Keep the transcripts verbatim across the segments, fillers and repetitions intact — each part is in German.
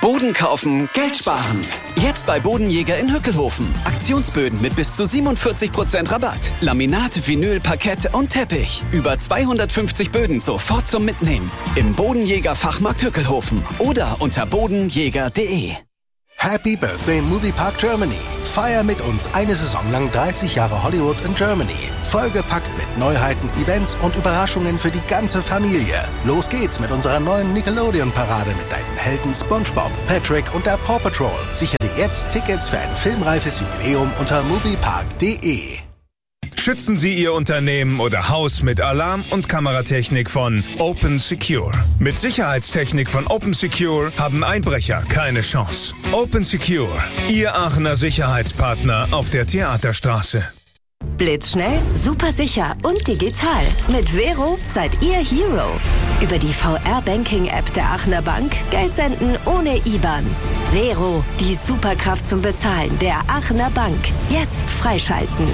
Boden kaufen, Geld sparen. Jetzt bei Bodenjäger in Hückelhofen. Aktionsböden mit bis zu siebenundvierzig Prozent Rabatt. Laminat, Vinyl, Parkett und Teppich. Über zweihundertfünfzig Böden sofort zum Mitnehmen. Im Bodenjäger Fachmarkt Hückelhofen oder unter bodenjäger punkt de. Happy Birthday Moviepark Germany. Feier mit uns eine Saison lang dreißig Jahre Hollywood in Germany. Vollgepackt mit Neuheiten, Events und Überraschungen für die ganze Familie. Los geht's mit unserer neuen Nickelodeon-Parade mit deinen Helden SpongeBob, Patrick und der Paw Patrol. Sichere dir jetzt Tickets für ein filmreifes Jubiläum unter moviepark punkt de. Schützen Sie Ihr Unternehmen oder Haus mit Alarm- und Kameratechnik von Open Secure. Mit Sicherheitstechnik von Open Secure haben Einbrecher keine Chance. Open Secure, Ihr Aachener Sicherheitspartner auf der Theaterstraße. Blitzschnell, super sicher und digital. Mit Vero seid ihr Hero. Über die V R-Banking-App der Aachener Bank Geld senden ohne I B A N. Vero, die Superkraft zum Bezahlen der Aachener Bank. Jetzt freischalten.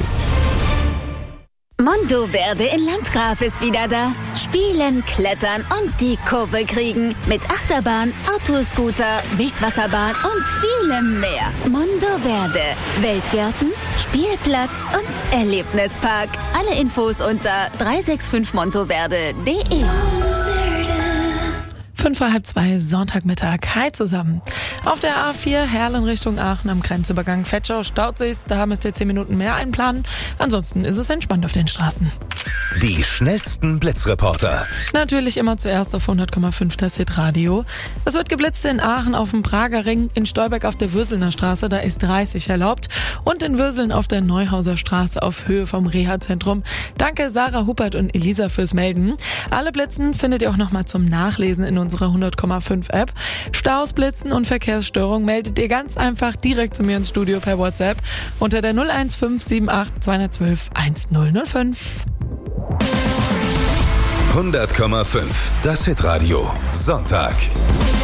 Mondoverde in Landgraf ist wieder da. Spielen, klettern und die Kurve kriegen. Mit Achterbahn, Autoscooter, Wildwasserbahn und vielem mehr. Mondoverde. Weltgärten, Spielplatz und Erlebnispark. Alle Infos unter drei sechs fünf montoverde punkt de. Fünf vor halb zwei, Sonntagmittag. Hi zusammen. Auf der A vier Herlen Richtung Aachen am Grenzübergang Vetschau staut sich's. Da müsst ihr zehn Minuten mehr einplanen. Ansonsten ist es entspannt auf den Straßen. Die schnellsten Blitzreporter. Natürlich immer zuerst auf hundert Komma fünf das Hitradio. Es wird geblitzt in Aachen auf dem Prager Ring, in Stolberg auf der Würselner Straße, da ist dreißig erlaubt. Und in Würseln auf der Neuhauser Straße auf Höhe vom Reha-Zentrum. Danke Sarah Huppert und Elisa fürs Melden. Alle Blitzen findet ihr auch nochmal zum Nachlesen in unserer hundert Komma fünf App. Staus, Blitzen und Verkehrsstörungen meldet ihr ganz einfach direkt zu mir ins Studio per WhatsApp unter der null eins fünf sieben acht zwei eins zwei eins null null fünf. hundert Komma fünf, das Hitradio. Sonntag.